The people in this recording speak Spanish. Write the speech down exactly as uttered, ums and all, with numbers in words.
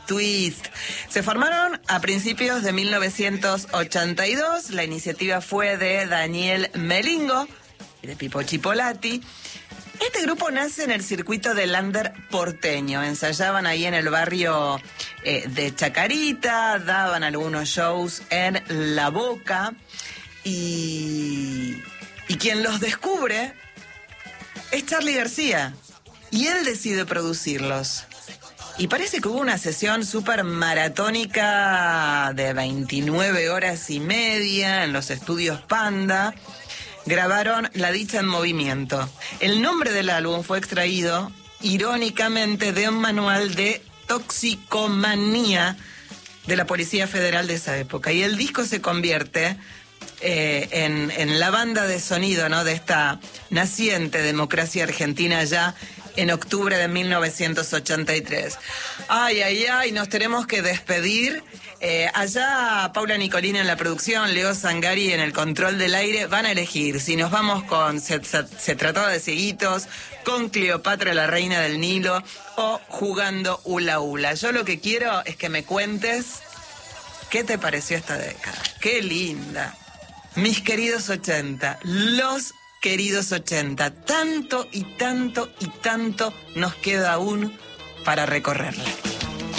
Twist. Se formaron a principios de mil novecientos ochenta y dos. La iniciativa fue de Daniel Melingo y de Pipo Chipolati. Este grupo nace en el circuito del under porteño. Ensayaban ahí en el barrio eh, de Chacarita, daban algunos shows en La Boca. Y, y quien los descubre es Charly García. Y él decide producirlos. Y parece que hubo una sesión súper maratónica de veintinueve horas y media en los estudios Panda. Grabaron La Dicha en Movimiento. El nombre del álbum fue extraído, irónicamente, de un manual de toxicomanía de la Policía Federal de esa época. Y el disco se convierte eh, en, en la banda de sonido, ¿no?, de esta naciente democracia argentina ya en octubre de mil novecientos ochenta y tres. Ay, ay, ay, nos tenemos que despedir. Eh, allá Paula Nicolina en la producción, Leo Zangari en el control del aire, van a elegir si nos vamos con Se, se, se trataba de cieguitos, con Cleopatra, la reina del Nilo, o jugando hula hula. Yo lo que quiero es que me cuentes qué te pareció esta década. Qué linda. Mis queridos ochenta, los queridos ochenta, tanto y tanto y tanto nos queda aún para recorrerla.